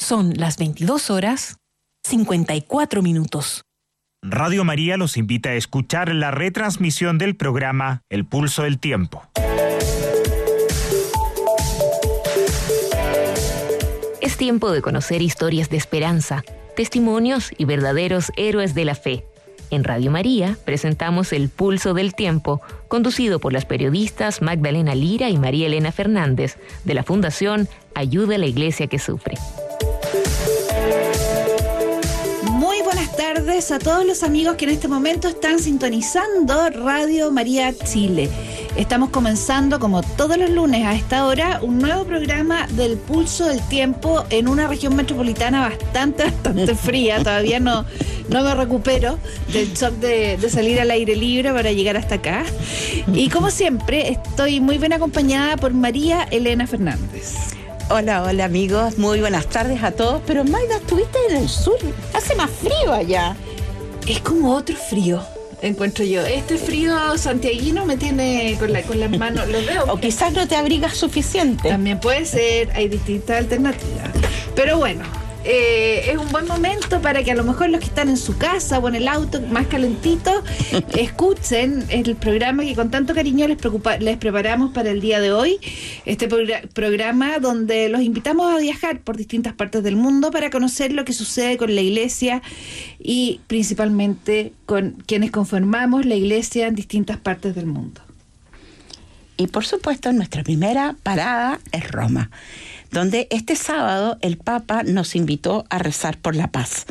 Son las 22:54. Radio María los invita a escuchar la retransmisión del programa El Pulso del Tiempo. Es tiempo de conocer historias de esperanza, testimonios y verdaderos héroes de la fe. En Radio María presentamos El Pulso del Tiempo, conducido por las periodistas Magdalena Lira y María Elena Fernández, de la Fundación Ayuda a la Iglesia que Sufre. Muy buenas tardes a todos los amigos que en este momento están sintonizando Radio María Chile. Estamos comenzando, como todos los lunes a esta hora, un nuevo programa del Pulso del Tiempo en una región metropolitana bastante fría. Todavía no me recupero del shock de salir al aire libre para llegar hasta acá. Y como siempre, estoy muy bien acompañada por María Elena Fernández. Hola amigos, muy buenas tardes a todos. Pero Magda, estuviste en el sur, hace más frío allá. Es como otro frío, encuentro yo. Este frío santiaguino me tiene con las manos, lo veo. O quizás no te abrigas suficiente. También puede ser, hay distintas alternativas. Pero bueno, es un buen momento para que a lo mejor los que están en su casa o en el auto más calentito escuchen el programa que con tanto cariño les preparamos para el día de hoy. Este programa donde los invitamos a viajar por distintas partes del mundo para conocer lo que sucede con la iglesia y principalmente con quienes conformamos la iglesia en distintas partes del mundo. Y por supuesto, nuestra primera parada es Roma, donde este sábado el Papa nos invitó a rezar por la paz.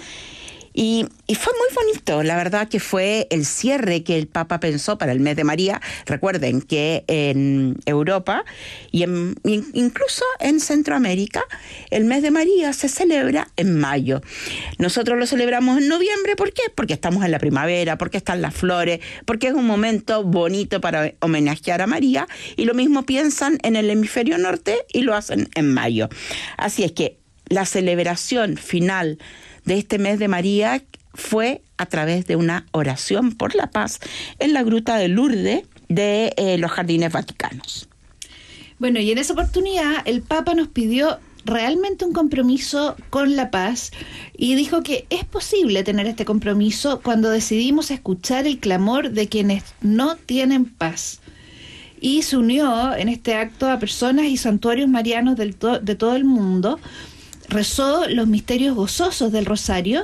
Y fue muy bonito, la verdad que fue el cierre que el Papa pensó para el mes de María. Recuerden que en Europa y incluso en Centroamérica el mes de María se celebra en mayo. Nosotros lo celebramos en noviembre, ¿por qué? Porque estamos en la primavera, porque están las flores, porque es un momento bonito para homenajear a María, y lo mismo piensan en el hemisferio norte y lo hacen en mayo. Así es que la celebración final de este mes de María fue a través de una oración por la paz en la gruta de Lourdes de los Jardines Vaticanos. Bueno, y en esa oportunidad el Papa nos pidió realmente un compromiso con la paz y dijo que es posible tener este compromiso cuando decidimos escuchar el clamor de quienes no tienen paz. Y se unió en este acto a personas y santuarios marianos de todo el mundo. Rezó los misterios gozosos del Rosario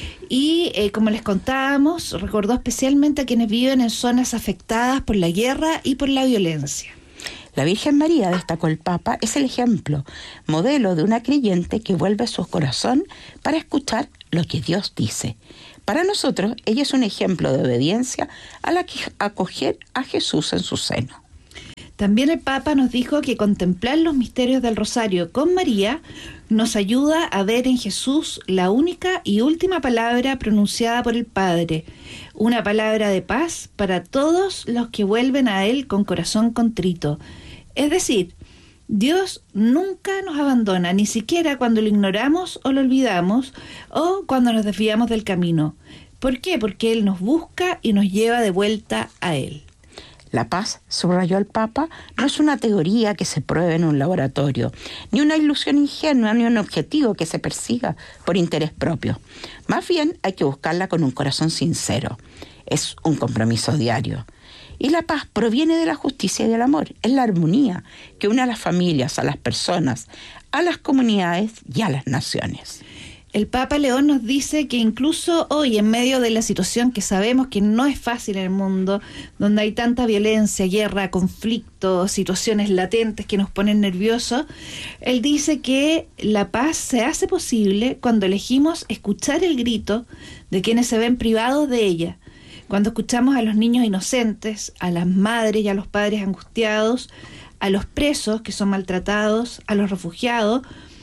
y, como les contábamos, recordó especialmente a quienes viven en zonas afectadas por la guerra y por la violencia. La Virgen María, destacó el Papa, es el ejemplo, modelo de una creyente que vuelve su corazón para escuchar lo que Dios dice. Para nosotros, ella es un ejemplo de obediencia a la que acoger a Jesús en su seno. También el Papa nos dijo que contemplar los misterios del Rosario con María nos ayuda a ver en Jesús la única y última palabra pronunciada por el Padre, una palabra de paz para todos los que vuelven a Él con corazón contrito. Es decir, Dios nunca nos abandona, ni siquiera cuando lo ignoramos o lo olvidamos o cuando nos desviamos del camino. ¿Por qué? Porque Él nos busca y nos lleva de vuelta a Él. La paz, subrayó el Papa, no es una teoría que se pruebe en un laboratorio, ni una ilusión ingenua, ni un objetivo que se persiga por interés propio. Más bien hay que buscarla con un corazón sincero. Es un compromiso diario. Y la paz proviene de la justicia y del amor. Es la armonía que une a las familias, a las personas, a las comunidades y a las naciones. El Papa León nos dice que incluso hoy, en medio de la situación que sabemos que no es fácil en el mundo, donde hay tanta violencia, guerra, conflicto, situaciones latentes que nos ponen nerviosos, él dice que la paz se hace posible cuando elegimos escuchar el grito de quienes se ven privados de ella, cuando escuchamos a los niños inocentes, a las madres y a los padres angustiados, a los presos que son maltratados, a los refugiados,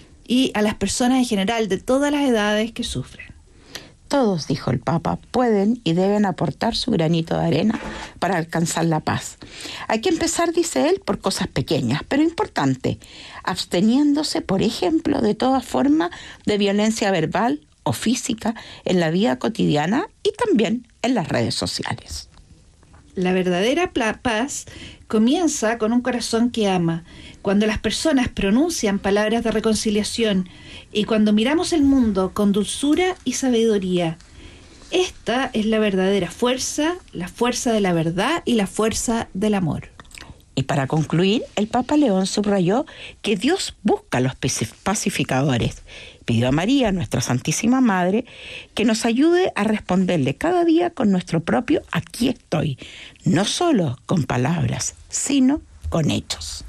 y a las personas en general de todas las edades que sufren. Todos, dijo el Papa, pueden y deben aportar su granito de arena para alcanzar la paz. Hay que empezar, dice él, por cosas pequeñas, pero importantes, absteniéndose, por ejemplo, de toda forma de violencia verbal o física en la vida cotidiana y también en las redes sociales. La verdadera paz comienza con un corazón que ama. Cuando las personas pronuncian palabras de reconciliación y cuando miramos el mundo con dulzura y sabiduría. Esta es la verdadera fuerza, la fuerza de la verdad y la fuerza del amor. Y para concluir, el Papa León subrayó que Dios busca a los pacificadores. Pidió a María, nuestra Santísima Madre, que nos ayude a responderle cada día con nuestro propio aquí estoy, no solo con palabras, sino con hechos.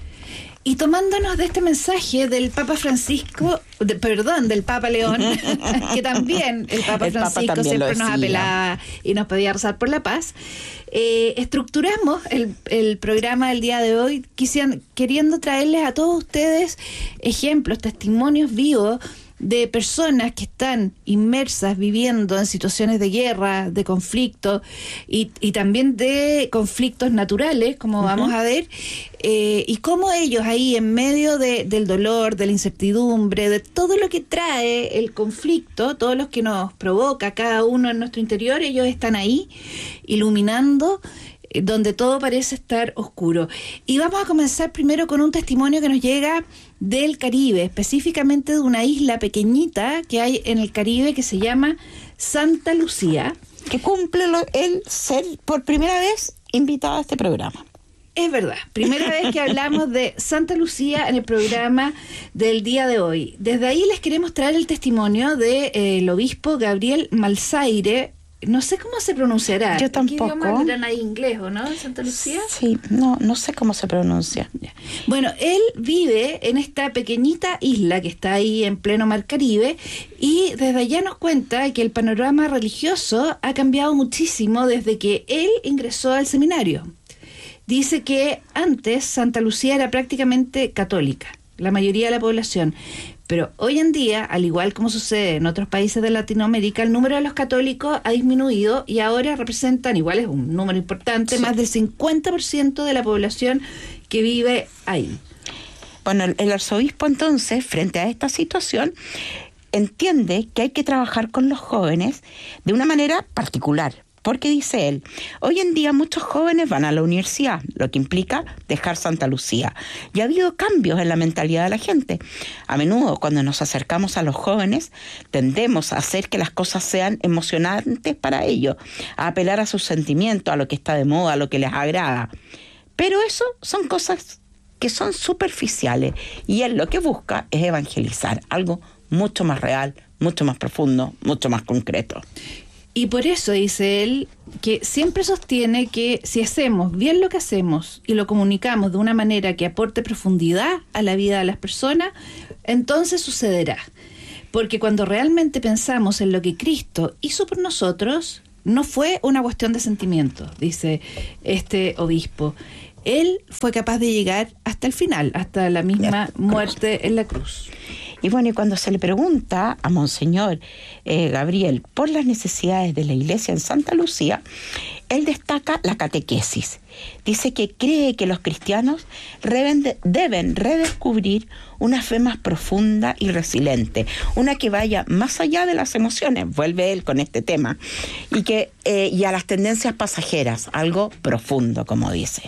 Y tomándonos de este mensaje del Papa Francisco, del Papa León, que también el Papa Francisco siempre nos apelaba y nos pedía rezar por la paz, estructuramos el programa del día de hoy queriendo traerles a todos ustedes ejemplos, testimonios vivos de personas que están inmersas viviendo en situaciones de guerra, de conflicto y también de conflictos naturales, como vamos a ver, y cómo ellos ahí en medio del dolor, de la incertidumbre, de todo lo que trae el conflicto, todo lo que nos provoca cada uno en nuestro interior, ellos están ahí iluminando donde todo parece estar oscuro. Y vamos a comenzar primero con un testimonio que nos llega del Caribe, específicamente de una isla pequeñita que hay en el Caribe que se llama Santa Lucía. Que cumple el ser por primera vez invitado a este programa. Es verdad, primera vez que hablamos de Santa Lucía en el programa del día de hoy. Desde ahí les queremos traer el testimonio del obispo Gabriel Malzaire. No sé cómo se pronunciará. Yo tampoco. ¿Qué idioma dirán ahí? ¿Inglés o no? ¿Santa Lucía? Sí, no sé cómo se pronuncia. Bueno, él vive en esta pequeñita isla que está ahí en pleno mar Caribe y desde allá nos cuenta que el panorama religioso ha cambiado muchísimo desde que él ingresó al seminario. Dice que antes Santa Lucía era prácticamente católica, la mayoría de la población. Pero hoy en día, al igual como sucede en otros países de Latinoamérica, el número de los católicos ha disminuido y ahora representan, igual es un número importante, sí, más del 50% de la población que vive ahí. Bueno, el arzobispo entonces, frente a esta situación, entiende que hay que trabajar con los jóvenes de una manera particular. Porque dice él, hoy en día muchos jóvenes van a la universidad, lo que implica dejar Santa Lucía. Y ha habido cambios en la mentalidad de la gente. A menudo, cuando nos acercamos a los jóvenes, tendemos a hacer que las cosas sean emocionantes para ellos, a apelar a sus sentimientos, a lo que está de moda, a lo que les agrada. Pero eso son cosas que son superficiales. Y él lo que busca es evangelizar, algo mucho más real, mucho más profundo, mucho más concreto. Y por eso dice él que siempre sostiene que si hacemos bien lo que hacemos y lo comunicamos de una manera que aporte profundidad a la vida de las personas, entonces sucederá. Porque cuando realmente pensamos en lo que Cristo hizo por nosotros, no fue una cuestión de sentimientos, dice este obispo. Él fue capaz de llegar hasta el final, hasta la misma muerte en la cruz. Y bueno, y cuando se le pregunta a Monseñor Gabriel por las necesidades de la Iglesia en Santa Lucía, él destaca la catequesis. Dice que cree que los cristianos deben redescubrir una fe más profunda y resiliente, una que vaya más allá de las emociones, vuelve él con este tema, y a las tendencias pasajeras, algo profundo, como dice.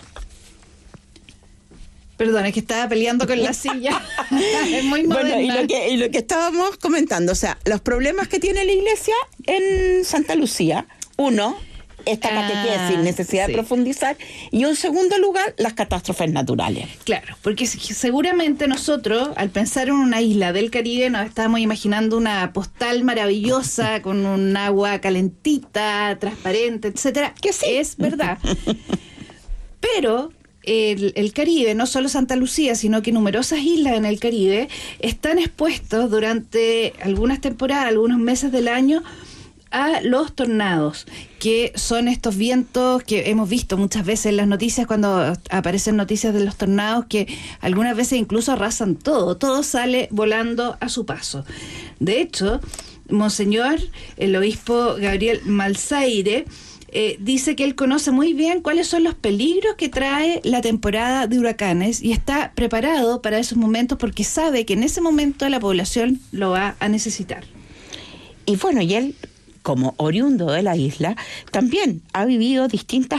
Perdón, es que estaba peleando con la silla. Es muy moderna. Bueno, y lo que estábamos comentando, o sea, los problemas que tiene la Iglesia en Santa Lucía, uno, esta catequesis, necesidad de profundizar, y en segundo lugar, las catástrofes naturales. Claro, porque seguramente nosotros, al pensar en una isla del Caribe, nos estábamos imaginando una postal maravillosa, con un agua calentita, transparente, etcétera, que sí, es verdad. Pero el Caribe, no solo Santa Lucía, sino que numerosas islas en el Caribe están expuestos durante algunas temporadas, algunos meses del año, a los tornados, que son estos vientos que hemos visto muchas veces en las noticias, cuando aparecen noticias de los tornados, que algunas veces incluso arrasan todo sale volando a su paso. De hecho, Monseñor, el obispo Gabriel Malzaire, dice que él conoce muy bien cuáles son los peligros que trae la temporada de huracanes y está preparado para esos momentos porque sabe que en ese momento la población lo va a necesitar. Y bueno, y él como oriundo de la isla, también ha vivido distintas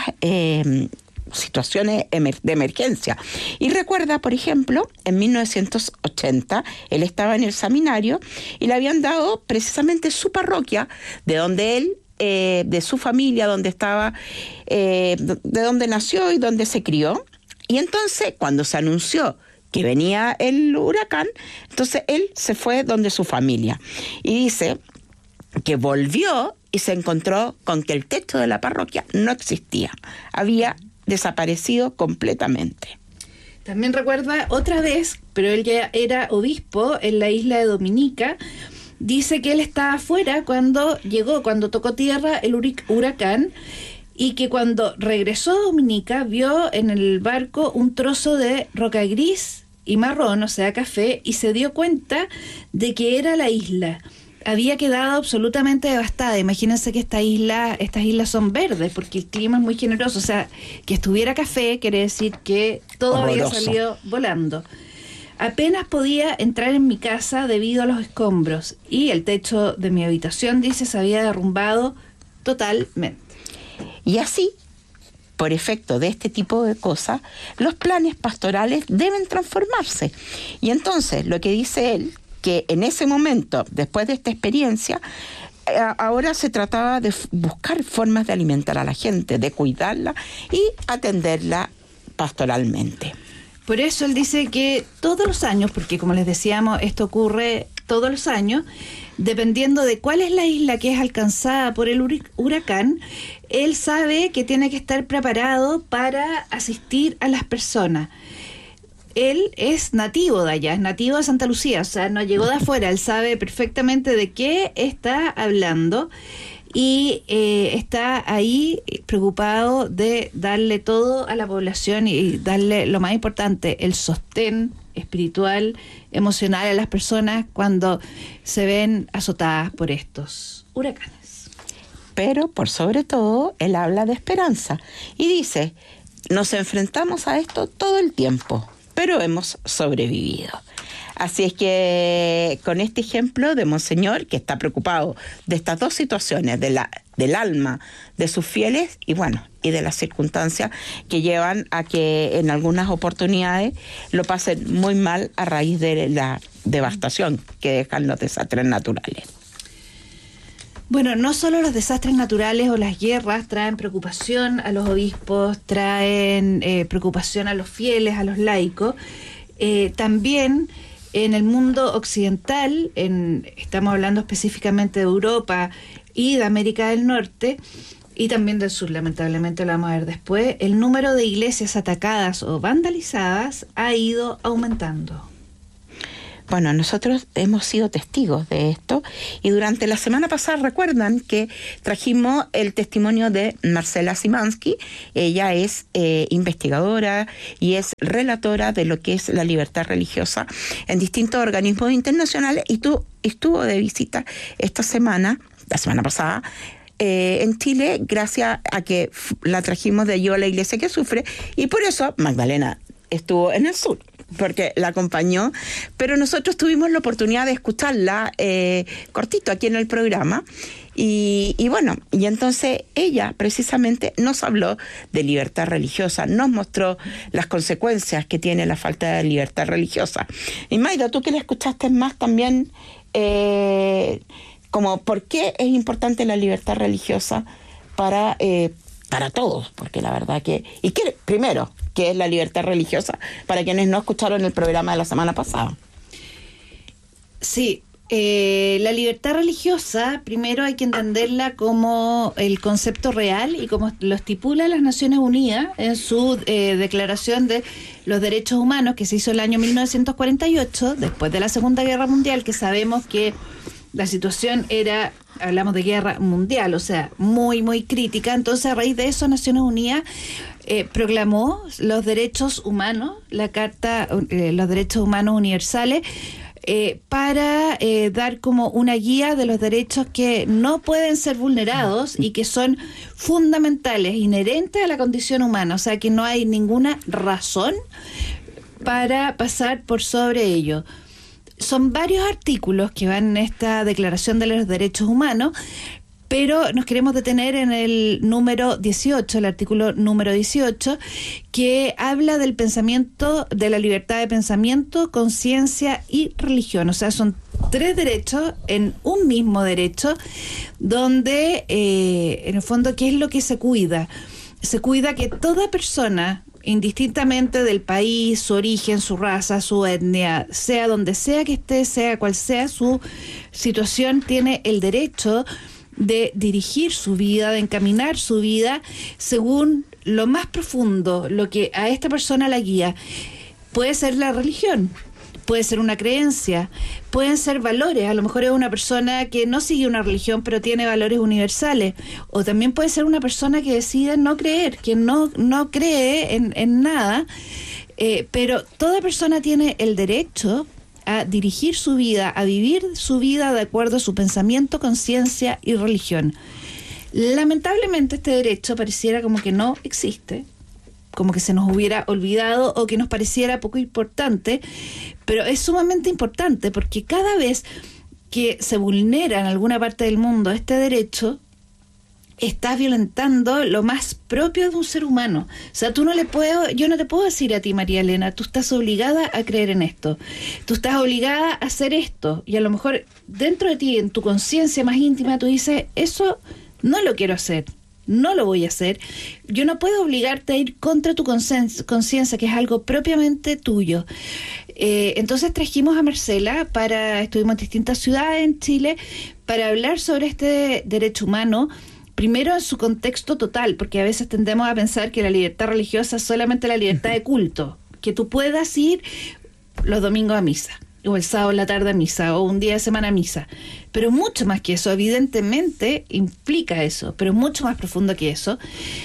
situaciones de emergencia. Y recuerda, por ejemplo, en 1980, él estaba en el seminario y le habían dado precisamente su parroquia, de donde él, de su familia, donde estaba, de donde nació y donde se crió. Y entonces, cuando se anunció que venía el huracán, entonces él se fue donde su familia. Y dice que volvió y se encontró con que el techo de la parroquia no existía. Había desaparecido completamente. También recuerda otra vez, pero él ya era obispo en la isla de Dominica. Dice que él estaba afuera cuando tocó tierra el huracán, y que cuando regresó a Dominica vio en el barco un trozo de roca gris y marrón, o sea, café, y se dio cuenta de que era la isla. Había quedado absolutamente devastada. Imagínense que estas islas son verdes porque el clima es muy generoso. O sea, que estuviera café quiere decir que todo había salido volando. Apenas podía entrar en mi casa debido a los escombros, y el techo de mi habitación, dice, se había derrumbado totalmente. Y así, por efecto de este tipo de cosas, los planes pastorales deben transformarse. Y entonces, lo que dice él, que en ese momento, después de esta experiencia, ahora se trataba de buscar formas de alimentar a la gente, de cuidarla y atenderla pastoralmente. Por eso él dice que todos los años, porque como les decíamos, esto ocurre todos los años, dependiendo de cuál es la isla que es alcanzada por el huracán, él sabe que tiene que estar preparado para asistir a las personas. Él es nativo de allá, es nativo de Santa Lucía, o sea, no llegó de afuera, él sabe perfectamente de qué está hablando y está ahí preocupado de darle todo a la población y darle lo más importante, el sostén espiritual, emocional a las personas cuando se ven azotadas por estos huracanes. Pero por sobre todo, él habla de esperanza y dice, nos enfrentamos a esto todo el tiempo, pero hemos sobrevivido. Así es que con este ejemplo de Monseñor, que está preocupado de estas dos situaciones, del alma de sus fieles y de las circunstancias que llevan a que en algunas oportunidades lo pasen muy mal a raíz de la devastación que dejan los desastres naturales. Bueno, no solo los desastres naturales o las guerras traen preocupación a los obispos, traen preocupación a los fieles, a los laicos, también en el mundo occidental, estamos hablando específicamente de Europa y de América del Norte, y también del sur, lamentablemente lo vamos a ver después, el número de iglesias atacadas o vandalizadas ha ido aumentando. Bueno, nosotros hemos sido testigos de esto y durante la semana pasada recuerdan que trajimos el testimonio de Marcela Szymanski. Ella es investigadora y es relatora de lo que es la libertad religiosa en distintos organismos internacionales y estuvo de visita la semana pasada, en Chile, gracias a que la trajimos de Yo a la Iglesia que Sufre, y por eso Magdalena estuvo en el sur, porque la acompañó, pero nosotros tuvimos la oportunidad de escucharla cortito aquí en el programa, y entonces ella precisamente nos habló de libertad religiosa, nos mostró las consecuencias que tiene la falta de libertad religiosa. Y Mayra, tú que la escuchaste más también, como por qué es importante la libertad religiosa para todos, porque la verdad primero, ¿qué es la libertad religiosa? Para quienes no escucharon el programa de la semana pasada. Sí, la libertad religiosa, primero hay que entenderla como el concepto real y como lo estipula las Naciones Unidas en su Declaración de los Derechos Humanos, que se hizo el año 1948, después de la Segunda Guerra Mundial, que sabemos que la situación hablamos de guerra mundial, o sea, muy, muy crítica. Entonces, a raíz de eso, Naciones Unidas proclamó los derechos humanos, la Carta los Derechos Humanos Universales, para dar como una guía de los derechos que no pueden ser vulnerados y que son fundamentales, inherentes a la condición humana, o sea, que no hay ninguna razón para pasar por sobre ello. Son varios artículos que van en esta Declaración de los Derechos Humanos, pero nos queremos detener en el número 18, el artículo número 18, que habla del pensamiento, de la libertad de pensamiento, conciencia y religión. O sea, son 3 derechos en un mismo derecho, donde en el fondo, ¿qué es lo que se cuida? Se cuida que toda persona, indistintamente del país, su origen, su raza, su etnia, sea donde sea que esté, sea cual sea su situación, tiene el derecho de dirigir su vida, de encaminar su vida según lo más profundo, lo que a esta persona la guía. Puede ser la religión, puede ser una creencia, pueden ser valores. A lo mejor es una persona que no sigue una religión pero tiene valores universales, o también puede ser una persona que decide no creer, que no cree en nada, pero toda persona tiene el derecho a dirigir su vida, a vivir su vida de acuerdo a su pensamiento, conciencia y religión. Lamentablemente este derecho pareciera como que no existe, como que se nos hubiera olvidado o que nos pareciera poco importante, pero es sumamente importante porque cada vez que se vulnera en alguna parte del mundo este derecho, estás violentando lo más propio de un ser humano. O sea, yo no te puedo decir a ti, María Elena, tú estás obligada a creer en esto, tú estás obligada a hacer esto, y a lo mejor dentro de ti, en tu conciencia más íntima, tú dices, eso no lo quiero hacer, no lo voy a hacer. Yo no puedo obligarte a ir contra tu conciencia, que es algo propiamente tuyo. Entonces trajimos a Marcela, estuvimos en distintas ciudades en Chile para hablar sobre este derecho humano. Primero en su contexto total, porque a veces tendemos a pensar que la libertad religiosa es solamente la libertad de culto, que tú puedas ir los domingos a misa, o el sábado en la tarde a misa, o un día de semana a misa. Pero mucho más que eso, evidentemente implica eso, pero mucho más profundo que eso.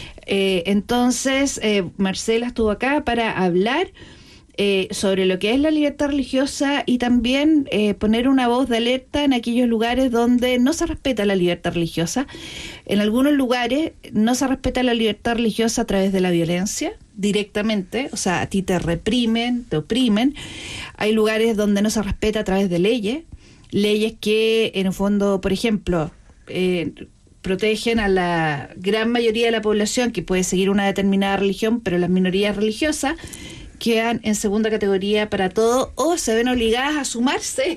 Entonces, Marcela estuvo acá para hablar sobre lo que es la libertad religiosa y también poner una voz de alerta en aquellos lugares donde no se respeta la libertad religiosa. En algunos lugares no se respeta la libertad religiosa a través de la violencia, directamente, o sea, a ti te reprimen, te oprimen. Hay lugares donde no se respeta a través de leyes que en el fondo, por ejemplo, protegen a la gran mayoría de la población que puede seguir una determinada religión, pero las minorías religiosas quedan en segunda categoría para todo, o se ven obligadas a sumarse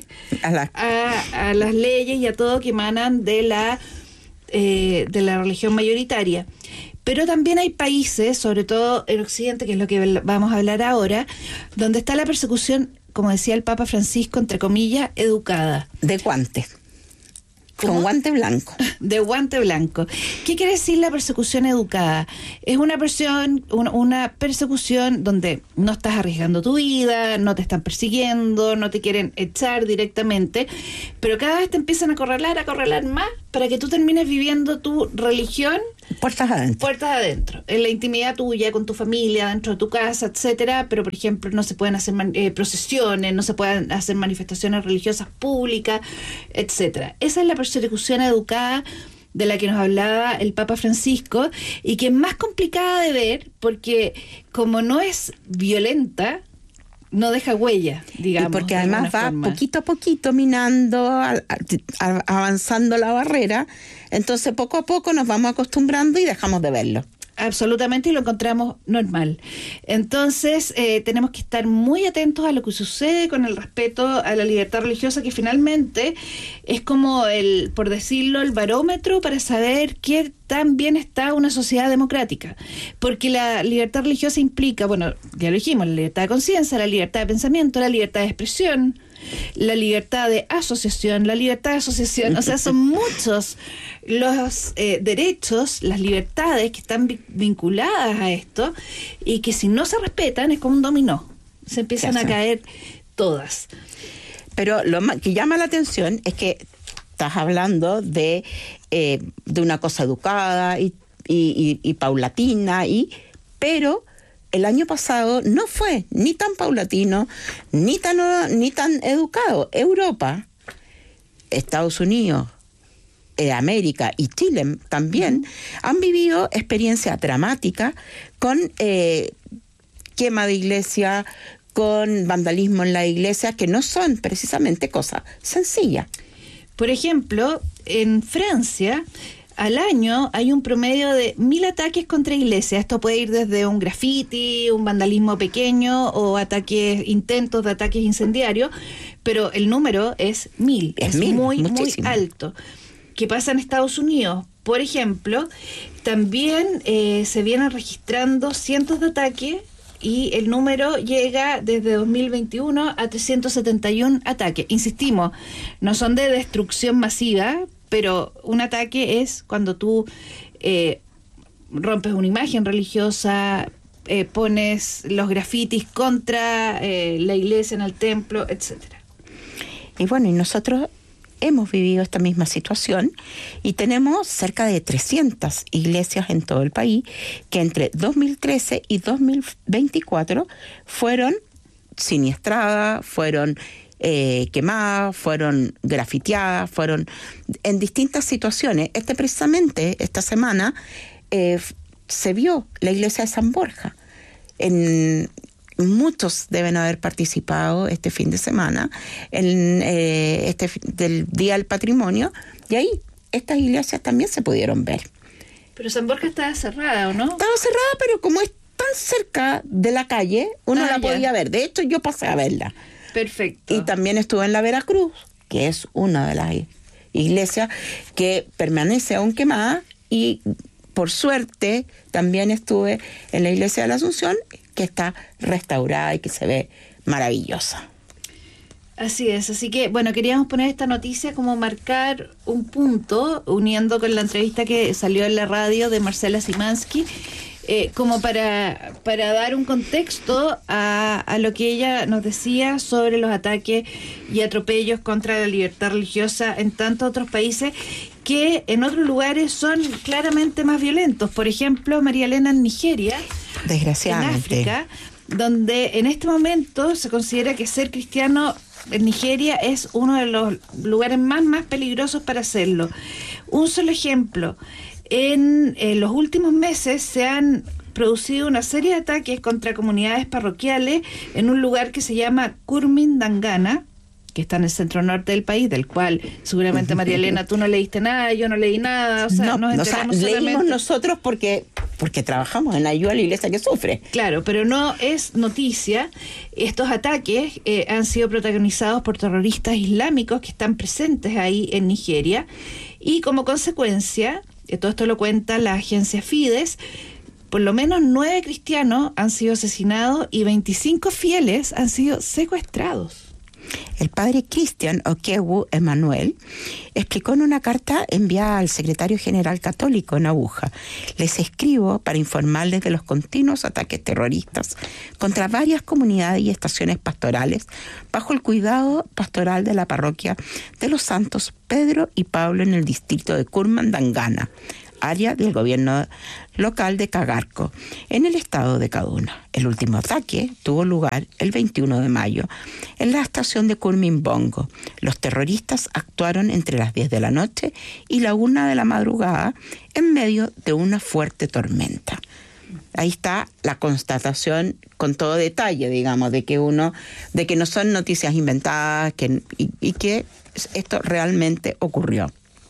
a las leyes y a todo que emanan de la religión mayoritaria. Pero también hay países, sobre todo en Occidente, que es lo que vamos a hablar ahora, donde está la persecución, como decía el Papa Francisco, entre comillas, educada. De guantes. ¿Cómo? Con guante blanco. De guante blanco. ¿Qué quiere decir la persecución educada? Es una persecución donde no estás arriesgando tu vida, no te están persiguiendo, no te quieren echar directamente, pero cada vez te empiezan a acorralar más para que tú termines viviendo tu religión puertas adentro, en la intimidad tuya, con tu familia, dentro de tu casa, etcétera. Pero, por ejemplo, no se pueden hacer procesiones, no se pueden hacer manifestaciones religiosas públicas, etcétera. Esa es la persecución educada de la que nos hablaba el Papa Francisco, y que es más complicada de ver porque, como no es violenta, no deja huella, digamos. Y porque además va poquito a poquito minando, avanzando la barrera, entonces poco a poco nos vamos acostumbrando y dejamos de verlo. Absolutamente, y lo encontramos normal. Entonces, tenemos que estar muy atentos a lo que sucede con el respeto a la libertad religiosa, que finalmente es como por decirlo, el barómetro para saber qué tan bien está una sociedad democrática. Porque la libertad religiosa implica, bueno, ya lo dijimos, la libertad de conciencia, la libertad de pensamiento, la libertad de expresión, la libertad de asociación, o sea, son muchos los derechos, las libertades que están vinculadas a esto, y que si no se respetan es como un dominó, se empiezan a caer todas. Pero lo que llama la atención es que estás hablando de una cosa educada y paulatina, pero el año pasado no fue ni tan paulatino, ni tan educado. Europa, Estados Unidos, América y Chile también han vivido experiencias dramáticas con quema de iglesia, con vandalismo en la iglesia, que no son precisamente cosas sencillas. Por ejemplo, en Francia, al año hay un promedio de 1.000 ataques contra iglesias. Esto puede ir desde un graffiti, un vandalismo pequeño o intentos de ataques incendiarios, pero el número es 1.000. Es muy alto. ¿Qué pasa en Estados Unidos? Por ejemplo, también se vienen registrando cientos de ataques y el número llega desde 2021 a 371 ataques. Insistimos, no son de destrucción masiva, pero un ataque es cuando tú rompes una imagen religiosa, pones los grafitis contra la iglesia en el templo, etcétera. Y bueno, y nosotros hemos vivido esta misma situación y tenemos cerca de 300 iglesias en todo el país que entre 2013 y 2024 fueron siniestradas, fueron quemadas, fueron grafiteadas, fueron en distintas situaciones. Precisamente esta semana se vio la iglesia de San Borja. Muchos deben haber participado este fin de semana en del Día del Patrimonio, y ahí estas iglesias también se pudieron ver. Pero San Borja estaba cerrada, ¿o no? Estaba cerrada, pero como es tan cerca de la calle, uno la podía ver. De hecho, yo pasé a verla. Perfecto. Y también estuve en la Veracruz, que es una de las iglesias que permanece aún quemada, y por suerte también estuve en la iglesia de la Asunción, que está restaurada y que se ve maravillosa. Así es, así que bueno, queríamos poner esta noticia como marcar un punto, uniendo con la entrevista que salió en la radio de Marcela Szymanski, como para dar un contexto a lo que ella nos decía sobre los ataques y atropellos contra la libertad religiosa en tantos otros países que en otros lugares son claramente más violentos. Por ejemplo, María Elena, en Nigeria, desgraciadamente, en África, donde en este momento se considera que ser cristiano en Nigeria es uno de los lugares más peligrosos para hacerlo. Un solo ejemplo: en los últimos meses se han producido una serie de ataques contra comunidades parroquiales en un lugar que se llama Kurmin-Dangana, que está en el centro norte del país, del cual seguramente, María Elena, tú no leíste nada, yo no leí nada, leímos nosotros porque trabajamos en ayuda a la iglesia que sufre. Claro, pero no es noticia. Estos ataques han sido protagonizados por terroristas islámicos que están presentes ahí en Nigeria, y como consecuencia, todo esto lo cuenta la agencia Fides, por lo menos 9 cristianos han sido asesinados y 25 fieles han sido secuestrados. El padre Christian Okewu Emmanuel explicó en una carta enviada al secretario general católico en Abuja: les escribo para informarles de los continuos ataques terroristas contra varias comunidades y estaciones pastorales bajo el cuidado pastoral de la parroquia de los Santos Pedro y Pablo en el distrito de Kurman-Dangana, área del gobierno local de Cagarco, en el estado de Kaduna. El último ataque tuvo lugar el 21 de mayo en la estación de Kurmin-Bongo. Los terroristas actuaron entre las 10 de la noche y la 1 de la madrugada en medio de una fuerte tormenta. Ahí está la constatación con todo detalle, digamos, de que no son noticias inventadas, y que esto realmente ocurrió.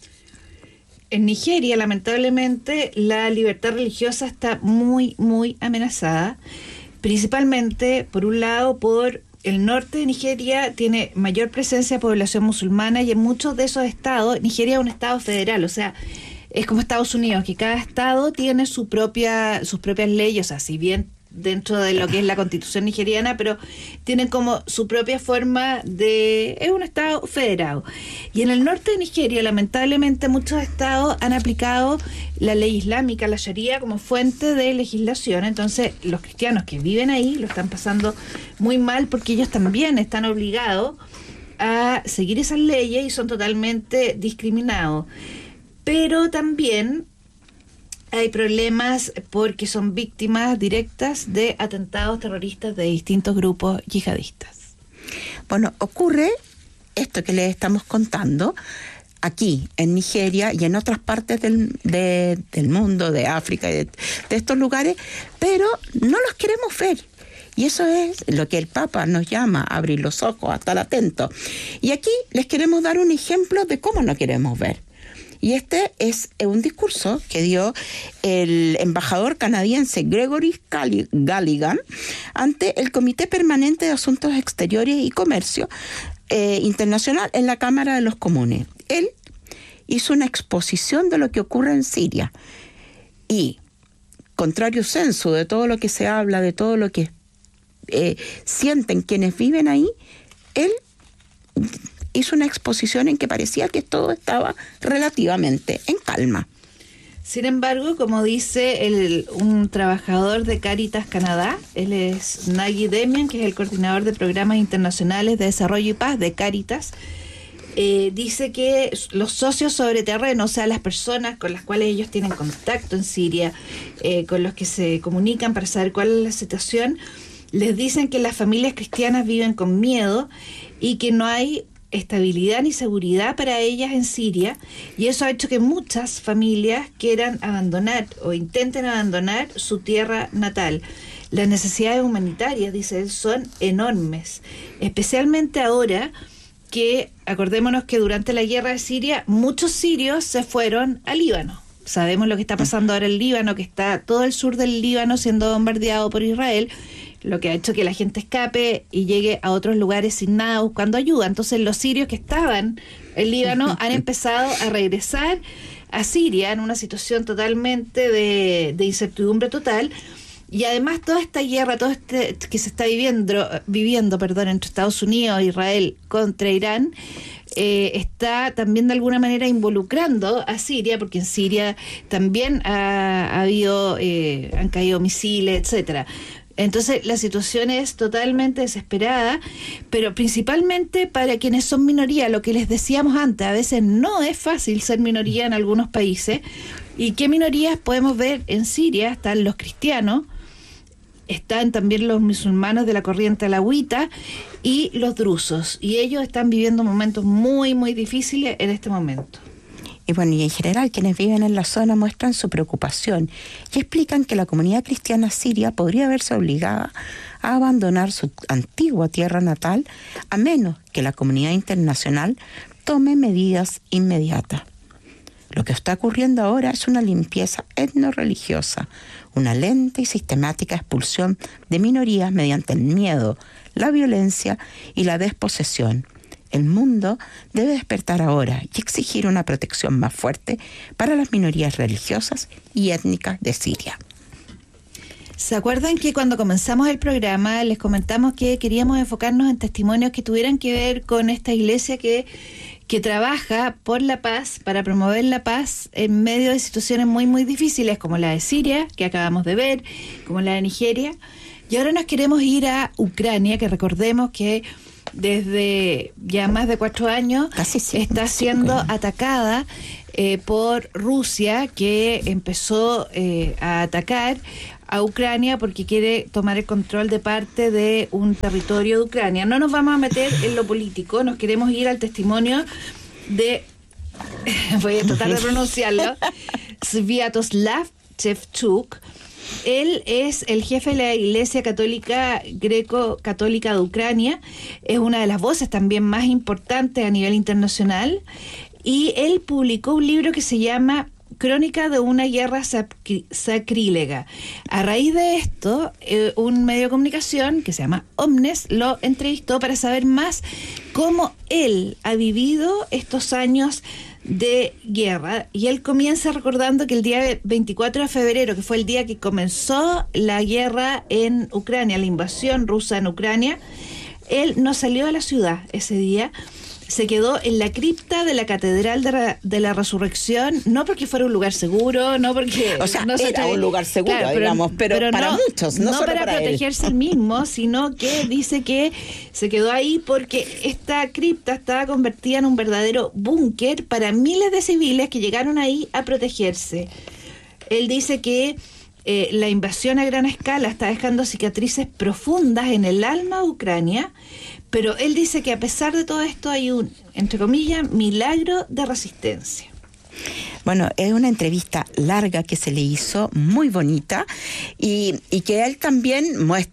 En Nigeria, lamentablemente, la libertad religiosa está muy amenazada, principalmente, por un lado, por el norte de Nigeria. Tiene mayor presencia de población musulmana, y en muchos de esos estados, Nigeria es un estado federal, o sea, es como Estados Unidos, que cada estado tiene sus propias leyes, o sea, si bien dentro de lo que es la constitución nigeriana, pero tienen como su propia forma es un estado federado. Y en el norte de Nigeria, lamentablemente, muchos estados han aplicado la ley islámica, la Sharia, como fuente de legislación. Entonces, los cristianos que viven ahí lo están pasando muy mal, porque ellos también están obligados a seguir esas leyes y son totalmente discriminados. Pero también hay problemas porque son víctimas directas de atentados terroristas de distintos grupos yihadistas. Bueno, ocurre esto que les estamos contando aquí en Nigeria y en otras partes del mundo, de África y de estos lugares, pero no los queremos ver. Y eso es lo que el Papa nos llama a abrir los ojos, a estar atentos. Y aquí les queremos dar un ejemplo de cómo no queremos ver. Y este es un discurso que dio el embajador canadiense Gregory Galligan ante el Comité Permanente de Asuntos Exteriores y Comercio Internacional en la Cámara de los Comunes. Él hizo una exposición de lo que ocurre en Siria y, contrario sensu de todo lo que se habla, de todo lo que sienten quienes viven ahí, él hizo una exposición en que parecía que todo estaba relativamente en calma. Sin embargo, como dice un trabajador de Cáritas Canadá, él es Nagy Demian, que es el coordinador de programas internacionales de desarrollo y paz de Cáritas, dice que los socios sobre terreno, o sea, las personas con las cuales ellos tienen contacto en Siria, con los que se comunican para saber cuál es la situación, les dicen que las familias cristianas viven con miedo y que no hay estabilidad ni seguridad para ellas en Siria, y eso ha hecho que muchas familias quieran abandonar o intenten abandonar su tierra natal. Las necesidades humanitarias, dice él, son enormes, especialmente ahora que, acordémonos que durante la guerra de Siria, muchos sirios se fueron a Líbano. Sabemos lo que está pasando ahora en Líbano, que está todo el sur del Líbano siendo bombardeado por Israel, lo que ha hecho que la gente escape y llegue a otros lugares sin nada buscando ayuda. Entonces los sirios que estaban en Líbano han empezado a regresar a Siria en una situación totalmente de incertidumbre total. Y además toda esta guerra, todo que se está viviendo, entre Estados Unidos e Israel contra Irán, está también de alguna manera involucrando a Siria, porque en Siria también han caído misiles, etcétera. Entonces la situación es totalmente desesperada, pero principalmente para quienes son minoría, lo que les decíamos antes, a veces no es fácil ser minoría en algunos países. ¿Y qué minorías podemos ver en Siria? Están los cristianos, están también los musulmanes de la corriente alauita y los drusos, y ellos están viviendo momentos muy, muy difíciles en este momento. Y bueno, y en general quienes viven en la zona muestran su preocupación y explican que la comunidad cristiana siria podría verse obligada a abandonar su antigua tierra natal a menos que la comunidad internacional tome medidas inmediatas. Lo que está ocurriendo ahora es una limpieza etnorreligiosa, una lenta y sistemática expulsión de minorías mediante el miedo, la violencia y la desposesión. El mundo debe despertar ahora y exigir una protección más fuerte para las minorías religiosas y étnicas de Siria. ¿Se acuerdan que cuando comenzamos el programa les comentamos que queríamos enfocarnos en testimonios que tuvieran que ver con esta iglesia que trabaja por la paz, para promover la paz en medio de situaciones muy, muy difíciles, como la de Siria, que acabamos de ver, como la de Nigeria? Y ahora nos queremos ir a Ucrania, que recordemos que desde ya más de 4 años está siendo atacada por Rusia, que empezó a atacar a Ucrania porque quiere tomar el control de parte de un territorio de Ucrania. No nos vamos a meter en lo político, nos queremos ir al testimonio de voy a tratar de pronunciarlo, Sviatoslav Shevchuk. Él es el jefe de la Iglesia Católica Greco-Católica de Ucrania, es una de las voces también más importantes a nivel internacional, y él publicó un libro que se llama Crónica de una guerra sacrílega. A raíz de esto, un medio de comunicación que se llama Omnes lo entrevistó para saber más cómo él ha vivido estos años de guerra, y él comienza recordando que el día 24 de febrero, que fue el día que comenzó la guerra en Ucrania, la invasión rusa en Ucrania, él no salió de la ciudad ese día, se quedó en la cripta de la Catedral de la Resurrección, no porque fuera un lugar seguro, no porque... O sea, no era un lugar seguro, claro, digamos, pero para no, muchos, no solo para protegerse él mismo, sino que dice que se quedó ahí porque esta cripta estaba convertida en un verdadero búnker para miles de civiles que llegaron ahí a protegerse. Él dice que la invasión a gran escala está dejando cicatrices profundas en el alma de Ucrania, pero él dice que a pesar de todo esto hay un, entre comillas, milagro de resistencia. Bueno, es una entrevista larga que se le hizo, muy bonita, y que él también muestra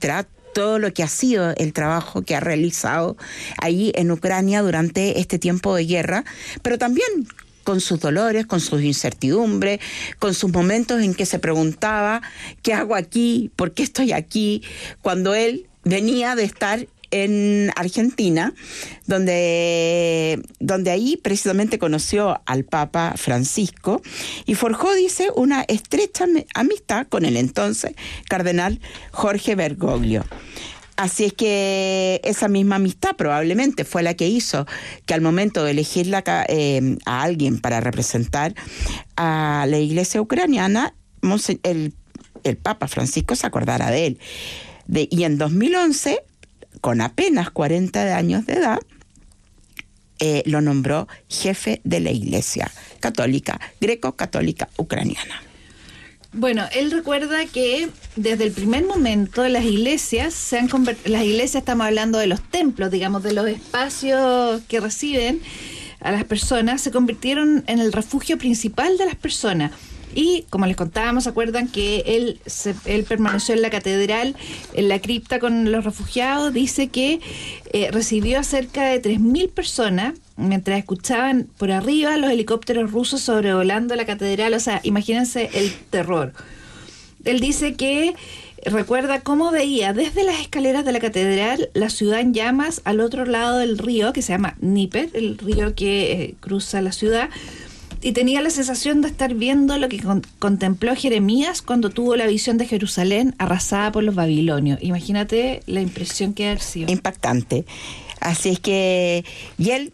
todo lo que ha sido el trabajo que ha realizado ahí en Ucrania durante este tiempo de guerra, pero también con sus dolores, con sus incertidumbres, con sus momentos en que se preguntaba, ¿qué hago aquí? ¿Por qué estoy aquí? Cuando él venía de estar en Argentina, donde ahí precisamente conoció al Papa Francisco y forjó, dice, una estrecha amistad con el entonces cardenal Jorge Bergoglio. Así es que esa misma amistad probablemente fue la que hizo que al momento de elegir a alguien para representar a la iglesia ucraniana, el Papa Francisco se acordara de él. Y en 2011, con apenas 40 años de edad, lo nombró jefe de la iglesia católica, greco-católica ucraniana. Bueno, él recuerda que desde el primer momento las iglesias se han convertido, las iglesias, estamos hablando de los templos, digamos, de los espacios que reciben a las personas, se convirtieron en el refugio principal de las personas. Y como les contábamos, ¿se acuerdan que él permaneció en la catedral, en la cripta con los refugiados? Dice que recibió a cerca de 3.000 personas mientras escuchaban por arriba los helicópteros rusos sobrevolando la catedral. O sea, imagínense el terror. Él dice que recuerda cómo veía desde las escaleras de la catedral la ciudad en llamas al otro lado del río, que se llama Dnieper, el río que cruza la ciudad. Y tenía la sensación de estar viendo lo que contempló Jeremías cuando tuvo la visión de Jerusalén arrasada por los babilonios. Imagínate la impresión que ha sido. Impactante. Así es que, y él,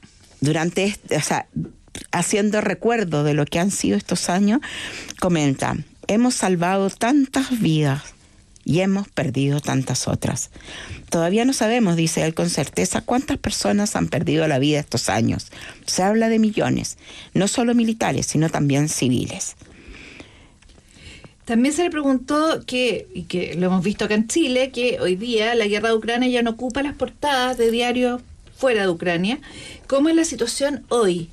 haciendo recuerdo de lo que han sido estos años, comenta: hemos salvado tantas vidas y hemos perdido tantas otras. Todavía no sabemos, dice él con certeza, cuántas personas han perdido la vida estos años. Se habla de millones, no solo militares, sino también civiles. También se le preguntó y que lo hemos visto acá en Chile, que hoy día la guerra de Ucrania ya no ocupa las portadas de diarios fuera de Ucrania. ¿Cómo es la situación hoy?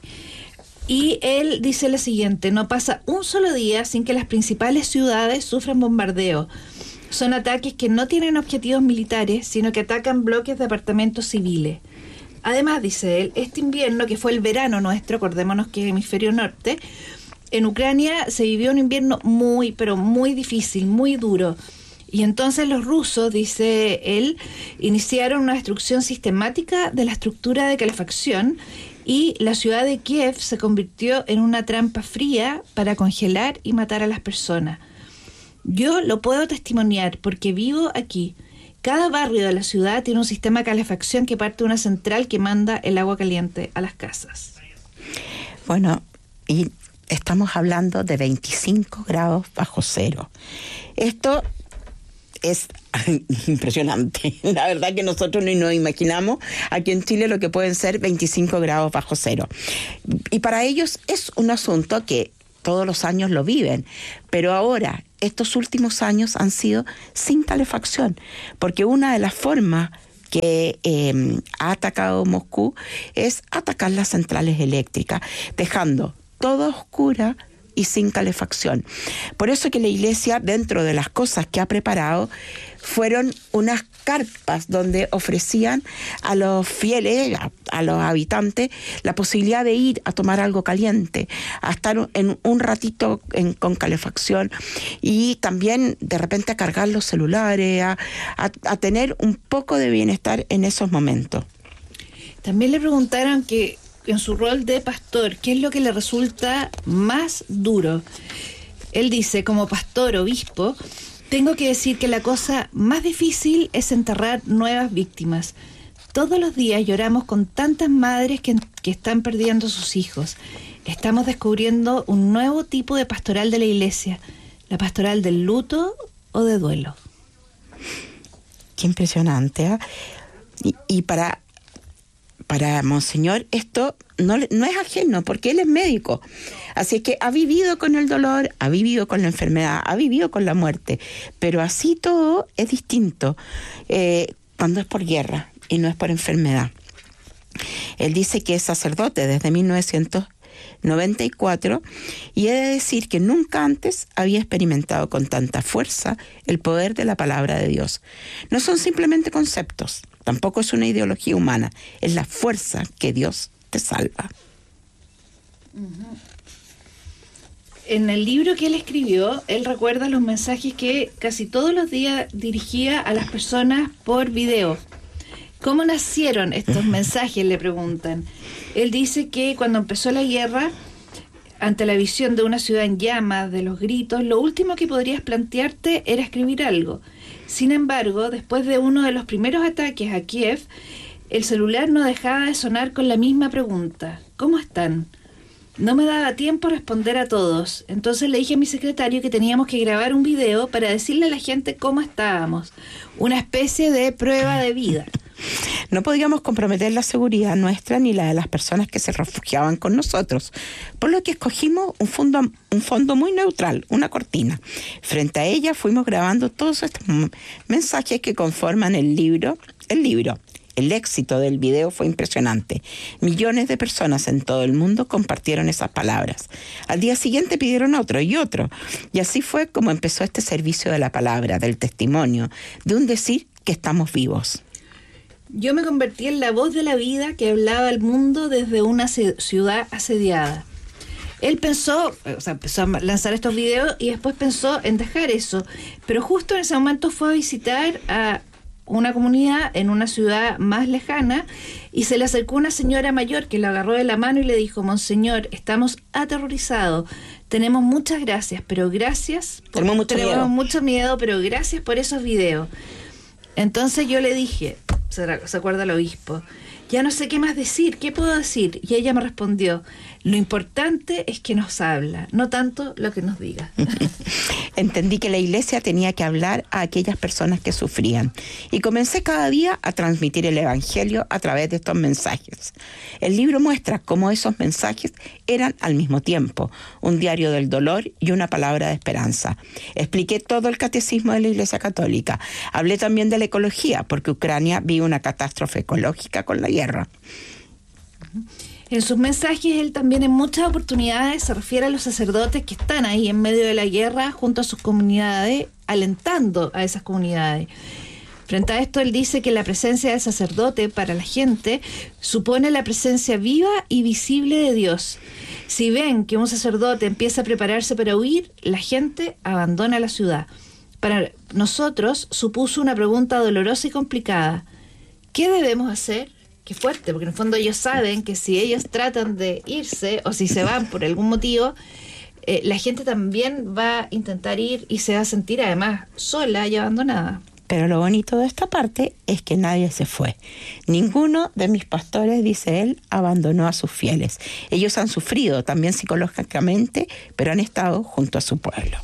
Y él dice lo siguiente: no pasa un solo día sin que las principales ciudades sufran bombardeo. Son ataques que no tienen objetivos militares, sino que atacan bloques de apartamentos civiles. Además, dice él, este invierno, que fue el verano nuestro, acordémonos que es hemisferio norte, en Ucrania se vivió un invierno muy, pero muy difícil, muy duro. Y entonces los rusos, dice él, iniciaron una destrucción sistemática de la estructura de calefacción y la ciudad de Kiev se convirtió en una trampa fría para congelar y matar a las personas. Yo lo puedo testimoniar porque vivo aquí. Cada barrio de la ciudad tiene un sistema de calefacción que parte de una central que manda el agua caliente a las casas. Bueno, y estamos hablando de 25 grados bajo cero. Esto es impresionante. La verdad que nosotros ni nos imaginamos aquí en Chile lo que pueden ser 25 grados bajo cero. Y para ellos es un asunto que todos los años lo viven, pero ahora, estos últimos años han sido sin calefacción, porque una de las formas que ha atacado Moscú es atacar las centrales eléctricas, dejando todo oscura y sin calefacción. Por eso que la iglesia, dentro de las cosas que ha preparado, fueron unas carpas donde ofrecían a los fieles, a los habitantes, la posibilidad de ir a tomar algo caliente, a estar en un ratito con calefacción y también de repente a cargar los celulares, a tener un poco de bienestar en esos momentos. También le preguntaron que en su rol de pastor, ¿qué es lo que le resulta más duro? Él dice, como pastor, obispo, tengo que decir que la cosa más difícil es enterrar nuevas víctimas. Todos los días lloramos con tantas madres que están perdiendo sus hijos. Estamos descubriendo un nuevo tipo de pastoral de la iglesia, la pastoral del luto o de duelo. Qué impresionante, ¿eh? Y para Monseñor esto no es ajeno, porque él es médico. Así es que ha vivido con el dolor, ha vivido con la enfermedad, ha vivido con la muerte. Pero así todo es distinto cuando es por guerra y no es por enfermedad. Él dice que es sacerdote desde 1900 94, y he de decir que nunca antes había experimentado con tanta fuerza el poder de la palabra de Dios. No son simplemente conceptos, tampoco es una ideología humana, es la fuerza que Dios te salva. En el libro que él escribió, él recuerda los mensajes que casi todos los días dirigía a las personas por video. ¿Cómo nacieron estos mensajes?, le preguntan. Él dice que cuando empezó la guerra, ante la visión de una ciudad en llamas, de los gritos, lo último que podrías plantearte era escribir algo. Sin embargo, después de uno de los primeros ataques a Kiev, el celular no dejaba de sonar con la misma pregunta: ¿cómo están? No me daba tiempo a responder a todos. Entonces le dije a mi secretario que teníamos que grabar un video para decirle a la gente cómo estábamos. Una especie de prueba de vida. No podíamos comprometer la seguridad nuestra ni la de las personas que se refugiaban con nosotros, por lo que escogimos un fondo muy neutral, una cortina. Frente a ella fuimos grabando todos estos mensajes que conforman el libro. El éxito del video fue impresionante. Millones de personas en todo el mundo compartieron esas palabras. Al día siguiente pidieron otro y otro. Y así fue como empezó este servicio de la palabra, del testimonio, de un decir que estamos vivos. Yo me convertí en la voz de la vida que hablaba al mundo desde una ciudad asediada. Él empezó a lanzar estos videos y después pensó en dejar eso. Pero justo en ese momento fue a visitar a una comunidad en una ciudad más lejana y se le acercó una señora mayor que lo agarró de la mano y le dijo: Monseñor, estamos aterrorizados, tenemos muchas gracias, pero gracias, tenemos mucho miedo, pero gracias por esos videos. Entonces yo le dije, se acuerda el obispo, ya no sé qué más decir, ¿qué puedo decir? Y ella me respondió: lo importante es que nos habla, no tanto lo que nos diga. Entendí que la iglesia tenía que hablar a aquellas personas que sufrían y comencé cada día a transmitir el evangelio a través de estos mensajes. El libro muestra cómo esos mensajes eran al mismo tiempo un diario del dolor y una palabra de esperanza. Expliqué todo el catecismo de la Iglesia Católica. Hablé también de la ecología, porque Ucrania vive una catástrofe ecológica con la guerra. En sus mensajes, él también en muchas oportunidades se refiere a los sacerdotes que están ahí en medio de la guerra junto a sus comunidades, alentando a esas comunidades. Frente a esto, él dice que la presencia del sacerdote para la gente supone la presencia viva y visible de Dios. Si ven que un sacerdote empieza a prepararse para huir, la gente abandona la ciudad. Para nosotros supuso una pregunta dolorosa y complicada: ¿qué debemos hacer? Qué fuerte, porque en el fondo ellos saben que si ellos tratan de irse o si se van por algún motivo, la gente también va a intentar ir y se va a sentir además sola y abandonada. Pero lo bonito de esta parte es que nadie se fue. Ninguno de mis pastores, dice él, abandonó a sus fieles. Ellos han sufrido también psicológicamente, pero han estado junto a su pueblo.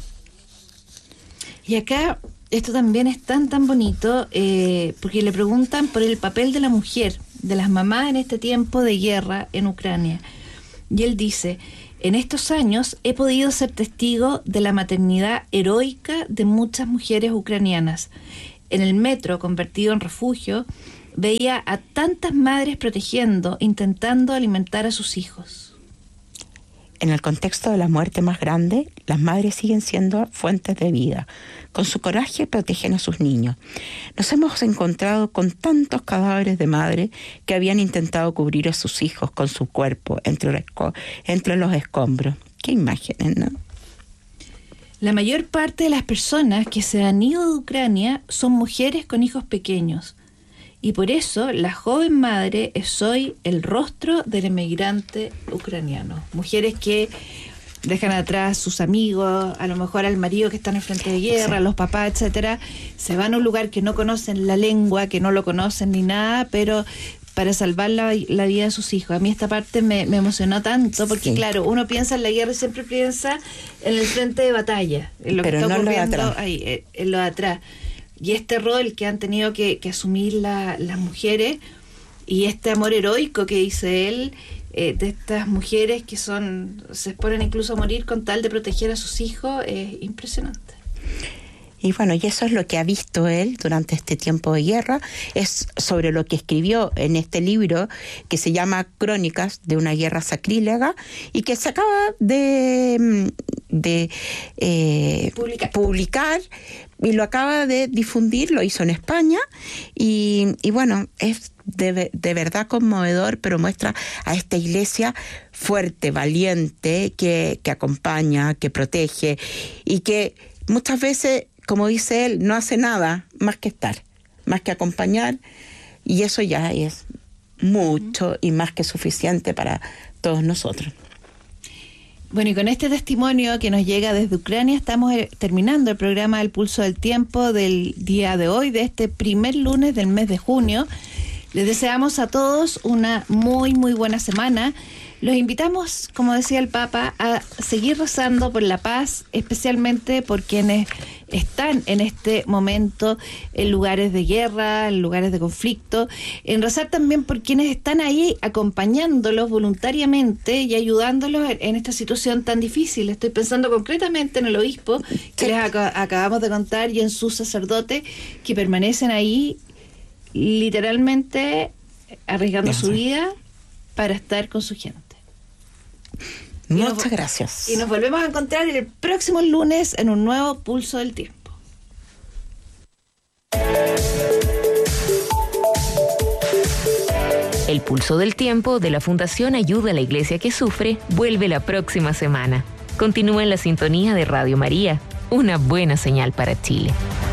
Y acá esto también es tan bonito, porque le preguntan por el papel de la mujer, de las mamás en este tiempo de guerra en Ucrania. Y él dice: en estos años he podido ser testigo de la maternidad heroica de muchas mujeres ucranianas. En el metro, convertido en refugio, veía a tantas madres protegiendo, intentando alimentar a sus hijos. En el contexto de la muerte más grande, las madres siguen siendo fuentes de vida. Con su coraje protegen a sus niños. Nos hemos encontrado con tantos cadáveres de madres que habían intentado cubrir a sus hijos con su cuerpo entre los escombros. Qué imágenes, ¿no? La mayor parte de las personas que se han ido de Ucrania son mujeres con hijos pequeños. Y por eso la joven madre es hoy el rostro del emigrante ucraniano. Mujeres que dejan atrás sus amigos, a lo mejor al marido que está en el frente de guerra, a los papás, etcétera, se van a un lugar que no conocen la lengua, que no lo conocen ni nada, pero para salvar la vida de sus hijos. A mí esta parte me emocionó tanto, porque claro, uno piensa en la guerra y siempre piensa en el frente de batalla, en lo pero que está no ocurriendo ahí, en lo de atrás. Y este rol que han tenido que asumir las mujeres, y este amor heroico que dice él, de estas mujeres que se exponen incluso a morir con tal de proteger a sus hijos, es impresionante. Y bueno, y eso es lo que ha visto él durante este tiempo de guerra, es sobre lo que escribió en este libro que se llama Crónicas de una guerra sacrílega y que se acaba de publicar y lo acaba de difundir, lo hizo en España y bueno, es de verdad conmovedor, pero muestra a esta iglesia fuerte, valiente, que acompaña, que protege y que muchas veces, como dice él, no hace nada más que estar, más que acompañar, y eso ya es mucho y más que suficiente para todos nosotros. Bueno, y con este testimonio que nos llega desde Ucrania, estamos terminando el programa El Pulso del Tiempo del día de hoy, de este primer lunes del mes de junio. Les deseamos a todos una muy, muy buena semana. Los invitamos, como decía el Papa, a seguir rezando por la paz, especialmente por quienes están en este momento en lugares de guerra, en lugares de conflicto, en rezar también por quienes están ahí acompañándolos voluntariamente y ayudándolos en esta situación tan difícil. Estoy pensando concretamente en el obispo que les acabamos de contar y en sus sacerdotes que permanecen ahí literalmente arriesgando su vida para estar con su gente. Muchas gracias. Y nos volvemos a encontrar el próximo lunes en un nuevo Pulso del Tiempo. El Pulso del Tiempo de la Fundación Ayuda a la Iglesia que Sufre vuelve la próxima semana. Continúa en la sintonía de Radio María, una buena señal para Chile.